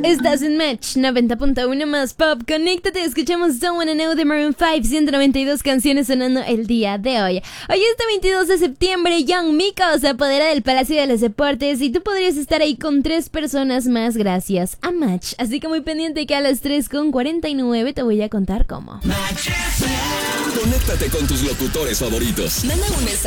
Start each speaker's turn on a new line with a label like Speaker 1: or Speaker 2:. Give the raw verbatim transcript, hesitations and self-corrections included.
Speaker 1: Estás en Match noventa punto uno más pop. Conéctate, escuchamos Don't Wanna Know de Maroon cinco. ciento noventa y dos canciones sonando el día de hoy. Hoy este veintidós de septiembre, Young Miko se apodera del Palacio de los Deportes y tú podrías estar ahí con tres personas más gracias a Match. Así que muy pendiente que a las tres con cuarenta y nueve te voy a contar cómo.
Speaker 2: Conéctate con tus locutores favoritos.
Speaker 3: Manda un mensaje